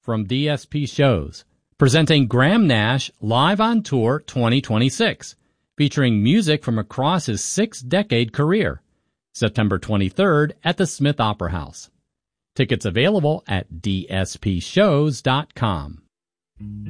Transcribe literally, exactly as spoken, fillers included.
from D S P Shows, presenting Graham Nash Live on Tour twenty twenty-six, featuring music from across his six-decade career. September twenty-third at the Smith Opera House. Tickets available at d s p shows dot com.